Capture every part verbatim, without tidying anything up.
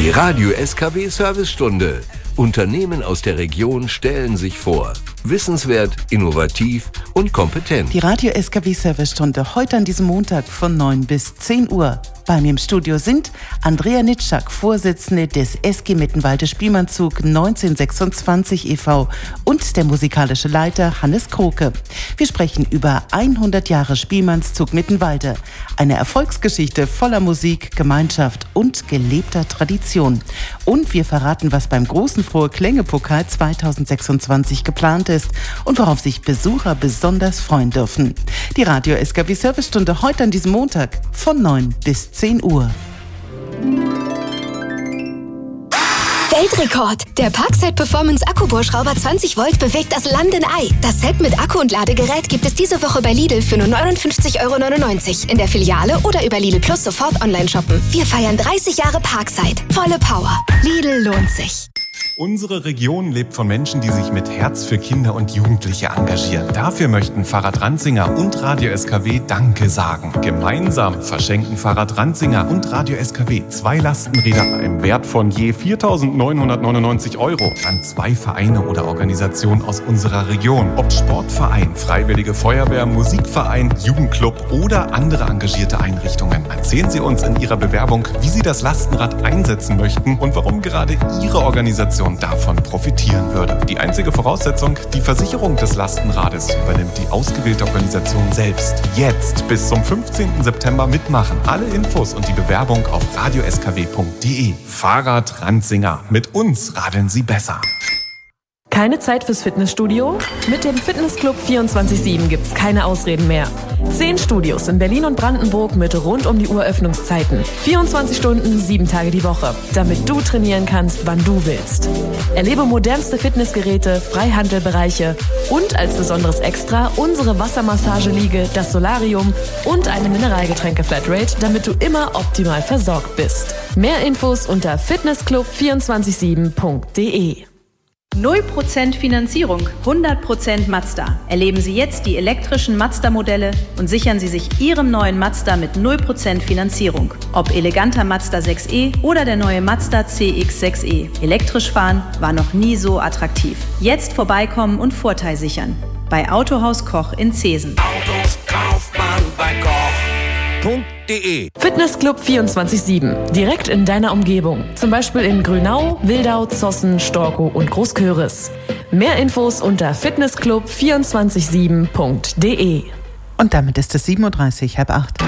Die Radio S K W-Servicestunde. Unternehmen aus der Region stellen sich vor. Wissenswert, innovativ und kompetent. Die Radio S K W-Servicestunde heute an diesem Montag von neun bis zehn Uhr. Bei mir im Studio sind Andrea Nitschak, Vorsitzende des S G Mittenwalde Spielmannszug neunzehnhundertsechsundzwanzig e V und der musikalische Leiter Hannes Kroke. Wir sprechen über hundert Jahre Spielmannszug Mittenwalde. Eine Erfolgsgeschichte voller Musik, Gemeinschaft und gelebter Tradition. Und wir verraten, was beim großen Frohe Klänge-Pokal zweitausendsechsundzwanzig geplant ist und worauf sich Besucher besonders freuen dürfen. Die Radio S K W-Servicestunde heute an diesem Montag von neun bis zehn Uhr. Weltrekord! Der Parkside Performance Akkubohrschrauber zwanzig Volt bewegt das Land in Ei. Das Set mit Akku und Ladegerät gibt es diese Woche bei Lidl für nur neunundfünfzig Euro neunundneunzig. In der Filiale oder über Lidl Plus sofort online shoppen. Wir feiern dreißig Jahre Parkside. Volle Power. Lidl lohnt sich. Unsere Region lebt von Menschen, die sich mit Herz für Kinder und Jugendliche engagieren. Dafür möchten Fahrrad Ranzinger und Radio S K W Danke sagen. Gemeinsam verschenken Fahrrad Ranzinger und Radio S K W zwei Lastenräder im Wert von je viertausendneunhundertneunundneunzig Euro an zwei Vereine oder Organisationen aus unserer Region. Ob Sportverein, Freiwillige Feuerwehr, Musikverein, Jugendclub oder andere engagierte Einrichtungen. Erzählen Sie uns in Ihrer Bewerbung, wie Sie das Lastenrad einsetzen möchten und warum gerade Ihre Organisation davon profitieren würde. Die einzige Voraussetzung, die Versicherung des Lastenrades übernimmt die ausgewählte Organisation selbst. Jetzt bis zum fünfzehnten September mitmachen. Alle Infos und die Bewerbung auf radio s k w punkt d e. Fahrrad Ranzinger. Mit uns radeln Sie besser. Keine Zeit fürs Fitnessstudio? Mit dem Fitnessclub vierundzwanzig sieben gibt's keine Ausreden mehr. Zehn Studios in Berlin und Brandenburg mit rund um die Uhr Öffnungszeiten. vierundzwanzig Stunden, sieben Tage die Woche. Damit du trainieren kannst, wann du willst. Erlebe modernste Fitnessgeräte, Freihandelbereiche und als besonderes Extra unsere Wassermassageliege, das Solarium und eine Mineralgetränke-Flatrate, damit du immer optimal versorgt bist. Mehr Infos unter fitnessclub vierundzwanzig sieben punkt d e. null Prozent Finanzierung, hundert Prozent Mazda. Erleben Sie jetzt die elektrischen Mazda-Modelle und sichern Sie sich Ihrem neuen Mazda mit null Prozent Finanzierung. Ob eleganter Mazda sechs e oder der neue Mazda C X sechs e. Elektrisch fahren war noch nie so attraktiv. Jetzt vorbeikommen und Vorteil sichern. Bei Autohaus Koch in Zeesen. Autos kauft man bei Koch. Fitnessclub vierundzwanzig sieben. Direkt in deiner Umgebung. Zum Beispiel in Grünau, Wildau, Zossen, Storkow und Großköris. Mehr Infos unter fitnessclub vierundzwanzig sieben punkt d e. Und damit ist es sieben Uhr dreißig, halb acht.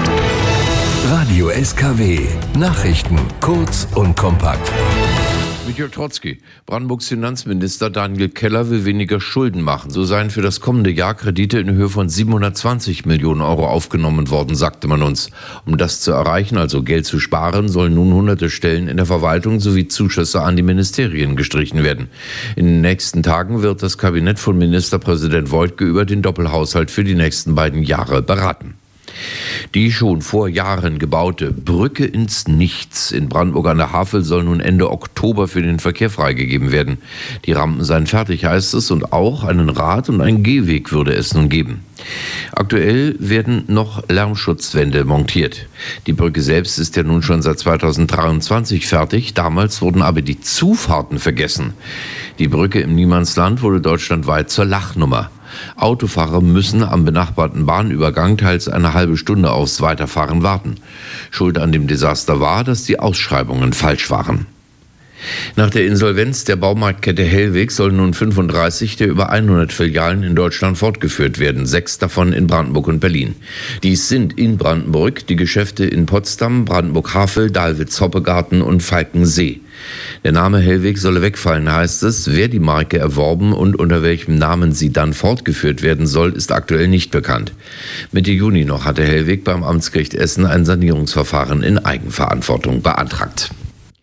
Radio S K W. Nachrichten kurz und kompakt. Michael Trotzki. Brandenburgs Finanzminister Daniel Keller will weniger Schulden machen. So seien für das kommende Jahr Kredite in Höhe von siebenhundertzwanzig Millionen Euro aufgenommen worden, sagte man uns. Um das zu erreichen, also Geld zu sparen, sollen nun hunderte Stellen in der Verwaltung sowie Zuschüsse an die Ministerien gestrichen werden. In den nächsten Tagen wird das Kabinett von Ministerpräsident Woidke über den Doppelhaushalt für die nächsten beiden Jahre beraten. Die schon vor Jahren gebaute Brücke ins Nichts in Brandenburg an der Havel soll nun Ende Oktober für den Verkehr freigegeben werden. Die Rampen seien fertig, heißt es, und auch einen Rad- und einen Gehweg würde es nun geben. Aktuell werden noch Lärmschutzwände montiert. Die Brücke selbst ist ja nun schon seit zweitausenddreiundzwanzig fertig. Damals wurden aber die Zufahrten vergessen. Die Brücke im Niemandsland wurde deutschlandweit zur Lachnummer. Autofahrer müssen am benachbarten Bahnübergang teils eine halbe Stunde aufs Weiterfahren warten. Schuld an dem Desaster war, dass die Ausschreibungen falsch waren. Nach der Insolvenz der Baumarktkette Hellweg sollen nun fünfunddreißig der über hundert Filialen in Deutschland fortgeführt werden, sechs davon in Brandenburg und Berlin. Dies sind in Brandenburg die Geschäfte in Potsdam, Brandenburg-Havel, Dahlwitz-Hoppegarten und Falkensee. Der Name Hellweg solle wegfallen, heißt es. Wer die Marke erworben und unter welchem Namen sie dann fortgeführt werden soll, ist aktuell nicht bekannt. Mitte Juni noch hatte Hellweg beim Amtsgericht Essen ein Sanierungsverfahren in Eigenverantwortung beantragt.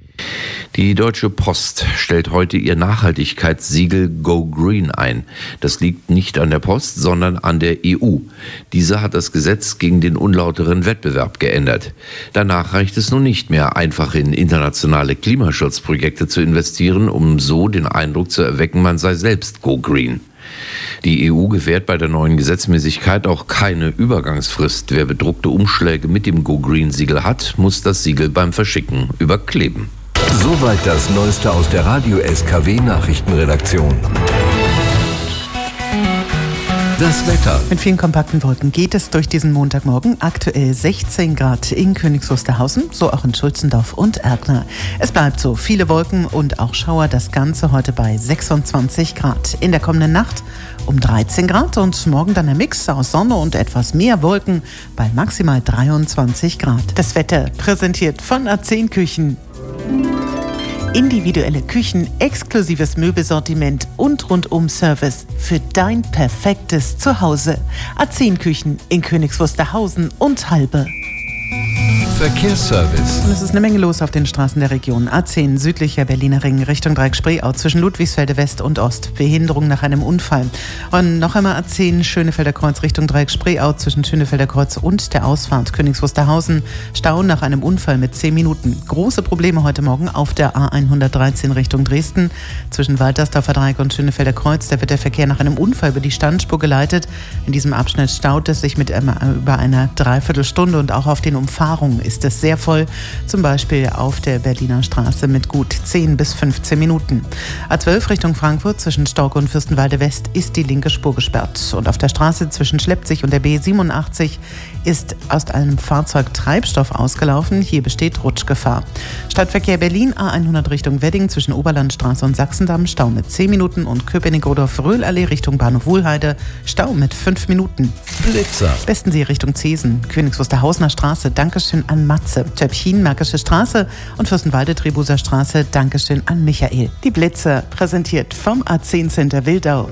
Die Deutsche Post stellt heute ihr Nachhaltigkeitssiegel Go Green ein. Das liegt nicht an der Post, sondern an der E U. Diese hat das Gesetz gegen den unlauteren Wettbewerb geändert. Danach reicht es nun nicht mehr, einfach in internationale Klimaschutzprojekte zu investieren, um so den Eindruck zu erwecken, man sei selbst Go Green. Die E U gewährt bei der neuen Gesetzmäßigkeit auch keine Übergangsfrist. Wer bedruckte Umschläge mit dem Go Green Siegel hat, muss das Siegel beim Verschicken überkleben. Soweit das Neueste aus der Radio-S K W-Nachrichtenredaktion. Das Wetter. Mit vielen kompakten Wolken geht es durch diesen Montagmorgen. Aktuell sechzehn Grad in Königs Wusterhausen, so auch in Schulzendorf und Erkner. Es bleibt so, viele Wolken und auch Schauer, das Ganze heute bei sechsundzwanzig Grad. In der kommenden Nacht um dreizehn Grad und morgen dann ein Mix aus Sonne und etwas mehr Wolken bei maximal dreiundzwanzig Grad. Das Wetter präsentiert von A zehn Küchen. Individuelle Küchen, exklusives Möbelsortiment und Rundum-Service für dein perfektes Zuhause. A zehn Küchen in Königs Wusterhausen und Halbe. Verkehrsservice. Und es ist eine Menge los auf den Straßen der Region. A zehn südlicher Berliner Ring Richtung Dreieck-Spreeau zwischen Ludwigsfelde West und Ost. Behinderung nach einem Unfall. Und noch einmal A zehn Schönefelder Kreuz Richtung Dreieck-Spreeau zwischen Schönefelder Kreuz und der Ausfahrt Königs Wusterhausen. Stau nach einem Unfall mit zehn Minuten. Große Probleme heute Morgen auf der A hundertdreizehn Richtung Dresden. Zwischen Waltersdorfer Dreieck und Schönefelder Kreuz. Da wird der Verkehr nach einem Unfall über die Standspur geleitet. In diesem Abschnitt staut es sich mit über einer Dreiviertelstunde und auch auf den Umfahrungen ist es sehr voll, zum Beispiel auf der Berliner Straße mit gut zehn bis fünfzehn Minuten. A zwölf Richtung Frankfurt zwischen Stork und Fürstenwalde West ist die linke Spur gesperrt. Und auf der Straße zwischen Schleppzig und der B siebenundachtzig ist aus einem Fahrzeug Treibstoff ausgelaufen. Hier besteht Rutschgefahr. Stadtverkehr Berlin A hundert Richtung Wedding zwischen Oberlandstraße und Sachsendamm Stau mit zehn Minuten und Köpenick-Rodorf-Röhlallee Richtung Bahnhof Wohlheide Stau mit fünf Minuten. Blitzer. Bestensee Richtung Zesen, Königs Wusterhausener Straße, Dankeschön an Matze. Töpfchen, Märkische Straße und Fürstenwalde-Trebuser Straße, Dankeschön an Michael. Die Blitzer präsentiert vom A zehn Center Wildau.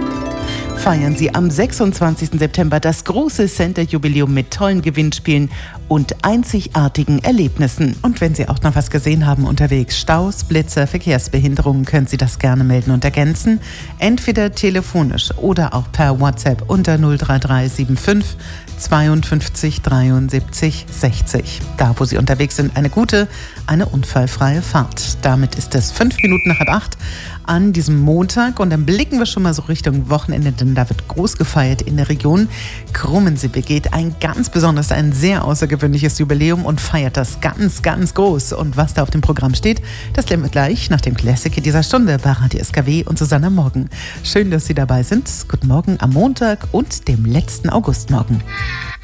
Feiern Sie am sechsundzwanzigsten September das große Center-Jubiläum mit tollen Gewinnspielen und einzigartigen Erlebnissen. Und wenn Sie auch noch was gesehen haben unterwegs, Staus, Blitzer, Verkehrsbehinderungen, können Sie das gerne melden und ergänzen. Entweder telefonisch oder auch per WhatsApp unter null drei drei sieben fünf zweiundfünfzig dreiundsiebzig sechzig. Da, wo Sie unterwegs sind, eine gute, eine unfallfreie Fahrt. Damit ist es fünf Minuten nach halb acht an diesem Montag und dann blicken wir schon mal so Richtung Wochenende, denn da wird groß gefeiert in der Region. Krummensee begeht ein ganz besonderes, ein sehr außergewöhnliches Jubiläum und feiert das ganz, ganz groß. Und was da auf dem Programm steht, das lernen wir gleich nach dem Klassiker dieser Stunde bei Radio S K W und Susanne Morgen. Schön, dass Sie dabei sind. Guten Morgen am Montag und dem letzten Augustmorgen.